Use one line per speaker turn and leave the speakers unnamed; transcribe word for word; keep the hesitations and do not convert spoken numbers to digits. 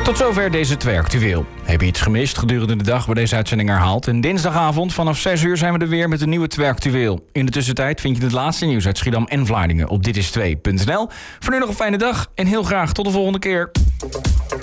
Tot zover deze twee actueel. Heb je iets gemist gedurende de dag, waar deze uitzending herhaald? En dinsdagavond vanaf zes uur zijn we er weer met een nieuwe twee actueel. In de tussentijd vind je het laatste nieuws uit Schiedam en Vlaardingen op dit is twee punt n l. Voor nu nog een fijne dag en heel graag tot de volgende keer.